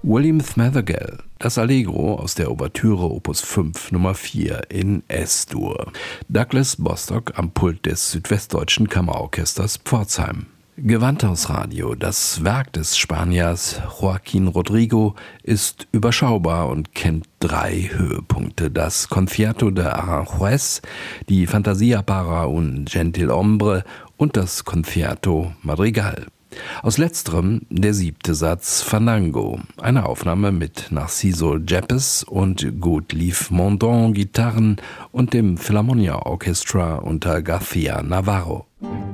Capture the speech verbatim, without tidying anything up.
William Fothergill, das Allegro aus der Ouvertüre Opus fünf Nummer vier in S-Dur. Douglas Bostock am Pult des Südwestdeutschen Kammerorchesters Pforzheim. Gewandhausradio, das Werk des Spaniers Joaquín Rodrigo, ist überschaubar und kennt drei Höhepunkte. Das Concierto de Aranjuez, die Fantasia para un Gentilhombre und das Concierto Madrigal. Aus letzterem der siebte Satz Fandango, eine Aufnahme mit Narciso Yepes und Gottlieb Mondon Gitarren und dem Philharmonia Orchestra unter García Navarro.